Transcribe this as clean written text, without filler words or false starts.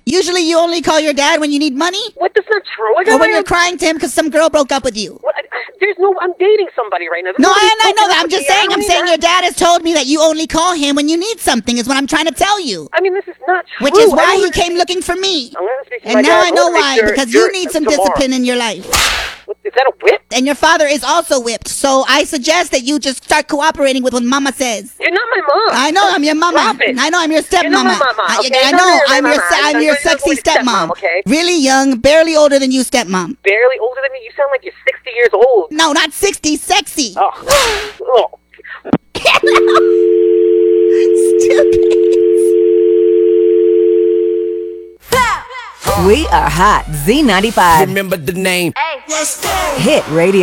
Usually you only call your dad when you need money? What? That's not true. Or when you're crying to him because some girl broke up with you? What? I'm dating somebody right now. No, I know that. I'm just saying. I'm saying your dad has told me that you only call him when you need something is what I'm trying to tell you. I mean, this is not true. Which is why he came looking for me. I'm gonna speak to And my now dad. I know wanna make why. sure Because you you're- need some tomorrow. discipline in your life. Is that a whip? And your father is also whipped. So I suggest that you just start cooperating with what mama says. You're not my mom. I know I'm your mama. Stop it. I know I'm your stepmama. You're not my mama, okay? I No, know you're I'm my your mama. I'm You're your not sexy going to stepmom, stepmom. okay? Really young, barely older than you, stepmom. Barely older than me. You sound like you're 60 years old. No, not 60, sexy. Oh. We are hot. Z95. Remember the name. Hit radio.